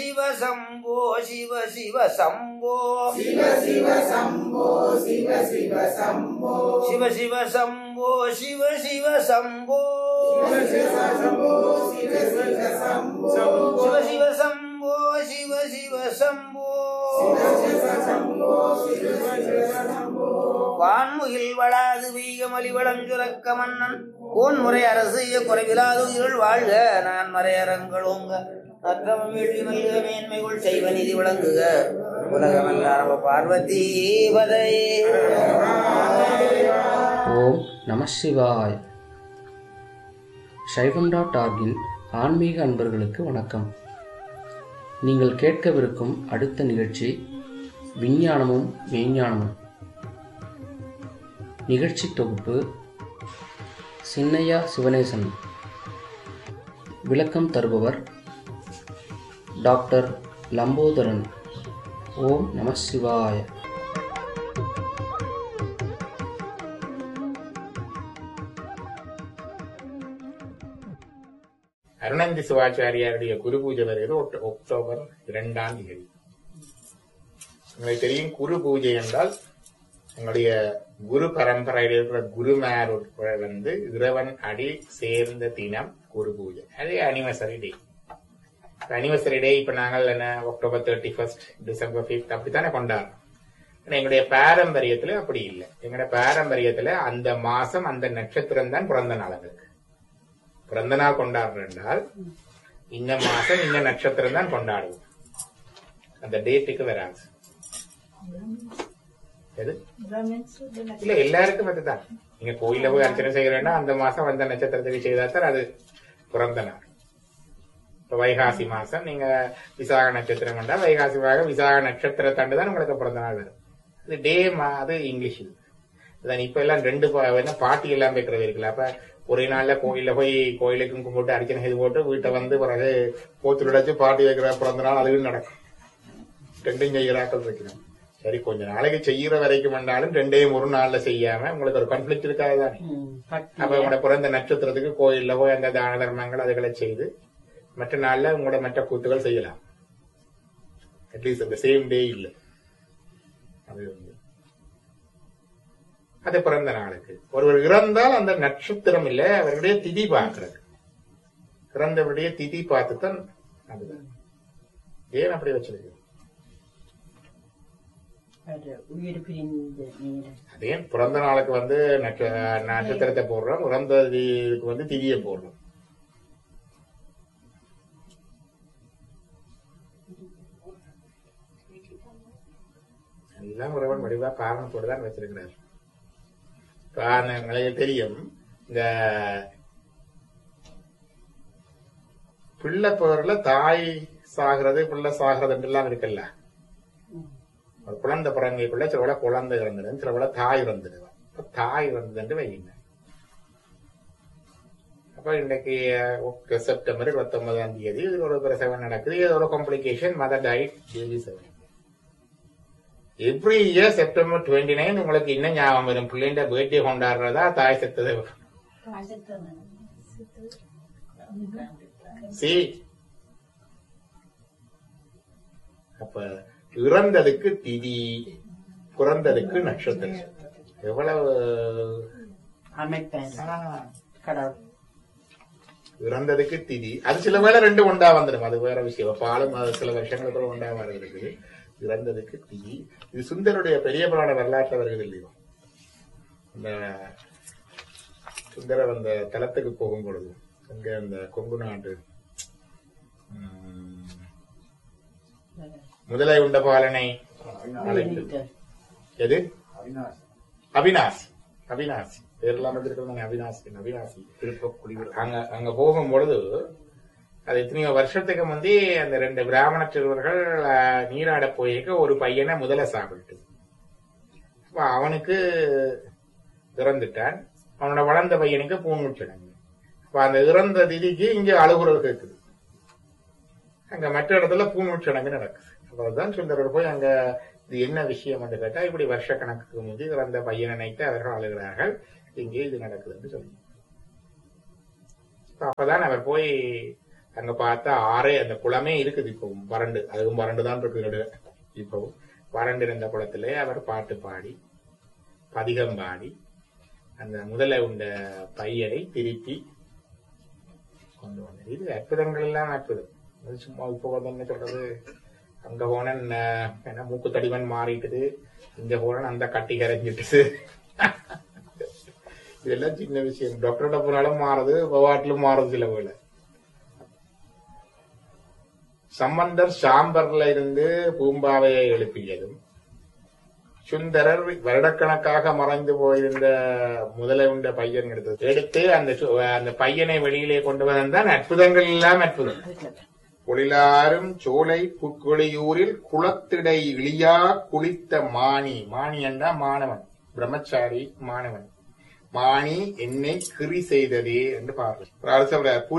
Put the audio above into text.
சிவ சம்போ சிவ சிவ சம்போ சிவ சிவ சம்போ சிவ சிவ சம்போ சிவ சிவ சம்போ சிவ சிவ சம்போ சிவ சிவ சம்போ சிவ சிவ சம்போ சிவ சிவ சம்போ சிவ சிவ சம்போ சிவ சிவ சம்போ சிவ சிவ சம்போ வான்முகில் வளாது வீகமலி வளஞ்சுரக்க மன்னன் கோன்முறை அரசு குறைவிலாது இருள் வாழ்க நான் மறையரங்களோங்க அற்றமம் வேள்வி மல்க மேன்மைகள் செய்வ நிதி விளங்குக உலகமல்லாரவ பார்வதி பதையே. ஓம் நம சிவாய். சைவம்.org-இன் ஆன்மீக அன்பர்களுக்கு வணக்கம். நீங்கள் கேட்கவிருக்கும் அடுத்த நிகழ்ச்சி விஞ்ஞானமும் மெய்ஞானமும். நிகழ்ச்சி தொகுப்பு சின்னையா சிவனேசன். விளக்கம் தருபவர் டாக்டர் லம்போதரன். ஓம் நம சிவாய. அருணந்தி சிவாச்சாரியாருடைய குரு பூஜை வருகிறது அக்டோபர் 2ஆம் தேதி. உங்களுக்கு தெரியும், குரு பூஜை என்றால் எங்களுடைய குரு பரம்பரையில் இருக்கிற குருமார் வந்து இறைவன் அடி சேர்ந்த தினம் குரு பூஜை. அதே அனிவர்சரி டே. அனிவர்சரி டே இப்ப நாங்கள் என்ன அக்டோபர் 31, டிசம்பர் 5 அப்படித்தானே கொண்டாடுறோம். எங்களுடைய பாரம்பரியத்துல அப்படி இல்லை. எங்களுடைய பாரம்பரியத்துல அந்த மாசம் அந்த நட்சத்திரம் தான் பிறந்த நாள். எங்களுக்கு பிறந்த நாள் கொண்டாடுறோம் என்றால் இந்த மாசம் இந்த நட்சத்திரம் தான் கொண்டாடுவோம். அந்த டேட்டுக்கு வராது. இல்ல, எல்லாருக்கும் அதுதான். நீங்க கோயில போய் அர்ச்சனை செய்யறேன்னா அந்த மாசம் அந்த நட்சத்திரத்துக்கு செய்தாத்தான் அது பிறந்த நாள். இப்ப வைகாசி மாசம் நீங்க விசாக நட்சத்திரம் கொண்டா வைகாசி விசாக நட்சத்திரத்தாண்டு தான் உங்களுக்கு பிறந்த நாள் வரும். அது டே அது இங்கிலீஷ். அதான் இப்ப எல்லாம் 2 பாட்டி எல்லாம் வைக்கிறது இருக்குல்ல. அப்ப ஒரே நாள்ல கோயில போய் கோயிலுக்கும் கும்பிட்டு அர்ச்சனை செய்து போட்டு வீட்டை வந்து பிறகு போத்துல உடைச்சு பாட்டி வைக்கிற பிறந்த நாள் அதுவும் நடக்கும். 2 செய்கிறாக்கள் வைக்கணும். சரி, கொஞ்ச நாளைக்கு செய்யற வரைக்கும் வந்தாலும் 2 ஒரு நாள்ல செய்யாம உங்களுக்கு ஒரு கான்ஃபிளிக்ட் இருக்காதுதானே. அப்ப உங்களோட பிறந்த நட்சத்திரத்துக்கு கோயில்ல போய் அந்த தான தர்மங்கள் அதுகளை செய்து மற்ற நாள்ல உங்களோட மற்ற கூத்துகள் செய்யலாம். அட்லீஸ்ட் அந்த சேம் டே இல்ல. அது பிறந்த நாளுக்கு. ஒருவர் இறந்தால் அந்த நட்சத்திரம் இல்ல, அவருடைய திதி பார்க்கிறது. இறந்தவருடைய திதி பார்த்துத்தான். அதுதான் ஏன் அப்படி வச்சிருக்கு. அதே பிறந்த நாளுக்கு வந்து நட்சத்திரத்தை போடுறோம், இறந்ததுக்கு வந்து திதியை போடுறோம். எல்லாம் உறவன் வடிவா காரணத்தோடு தான் வச்சிருக்கிறார். காரணங்களுக்கு தெரியும். இந்த பிள்ளை பேர்ல தாய் சாகிறது பிள்ளை சாகிறது எல்லாம் இருக்குல்ல. ஒரு குழந்தை பிறங்கைக்குள்ள சிலவள குழந்தை இறந்துடும், சிலவள தாய் இறந்துடுவான். தாய் இறந்தது வைங்க. அப்ப இன்னைக்கு செப்டம்பர் 29ஆம் தேதி ஒரு பிரசவம் நடக்குது. இது ஒரு complication. Mother tight, baby 7. Every year September 29 உங்களுக்கு இன்னும் ஞாபகம் வரும். பிள்ளைண்ட பர்த்டே கொண்டாடுறதா தாய் செத்தது. அப்ப இறந்ததுக்கு திதி, பிறந்ததுக்கு நட்சத்திரம். எவ்வளவு இறந்ததுக்கு திதி. அது சில வேளை 2 ஒண்டா வந்துடும். அது வேற விஷயம். பாலும் சில வருஷங்களுக்கு ஒண்டா வருது. இறந்ததுக்கு திதி. இது சுந்தருடைய பெரிய புராண வரலாற்று வருகிறது இல்லையோ. இந்த சுந்தரர் அந்த தலத்துக்கு போகும் பொழுது அங்க அந்த கொங்கு நாட்டு முதலை உண்ட பாலனை எது அவினாசி. அவினாசி பேரெல்லாம் வந்திருக்கிறாங்க. அவினாசி அங்க போகும்பொழுது அது எத்தனையோ வருஷத்துக்கு முந்தி அந்த 2 பிராமண சிறுவர்கள் நீராட போயிருக்க ஒரு பையனை முதல சாப்பிட்டு அவனுக்கு இறந்துட்டான். அவனோட வளர்ந்த பையனுக்கு பூங்குச்சடங்கு. அப்ப அந்த இறந்த திதிக்கு இங்க அழுகுறல் கேட்குது. அங்க மற்ற இடத்துல பூங்குச்சடங்கு நடக்குது. அப்பதான் சுந்தரர் போய் அங்க இது என்ன விஷயம் என்று கேட்டா, இப்படி வருஷ கணக்குக்கு முந்தி இறந்த பையனை நினைத்து அவர்கள் அழுகிறார்கள், இங்கே இது நடக்குதுன்னு சொல்லி. அப்பதான் அவர் போய் அங்க பார்த்தா ஆறே அந்த குளமே இருக்குது. இப்போ வறண்டு, அதுவும் வறண்டுதான் இருக்கு. இப்போ வறண்டு இருந்த குளத்திலே அவர் பாட்டு பாடி பதிகம் பாடி அந்த முதல உண்ட பையனை திருப்பி கொண்டு வந்தது. இது அற்புதங்கள் எல்லாம் அற்புதம். சும்மா இப்போ என்ன சொல்றது, அங்க போனன் என்ன மூக்கு தடிவன் மாறிட்டுது, இங்க போனன் அந்த கட்டி கரைஞ்சிட்டுது. இதெல்லாம் சின்ன விஷயம். டாக்டர்கிட்ட போனாலும் மாறுது, வாட்டிலும் மாறுது சில வேளை. சம்பந்தர் சாம்பர்ல இருந்து பூம்பாவையை எழுப்பியதும், சுந்தரர் வருடக்கணக்காக மறைந்து போயிருந்த முதலை உண்ட பையன் எடுத்து அந்த பையனை வெளியிலே கொண்டு வந்தான். அற்புதங்கள் எல்லாம் அற்புதம். பொழிலாரும் சோலை புட்கொழியூரில் குளத்திடை இழியா குளித்த மாணி. மாணி என்றா மாணவன், பிரம்மச்சாரி மாணவன். மாணி என்னை கிரி செய்ததே என்று பார்க்கிறேன்.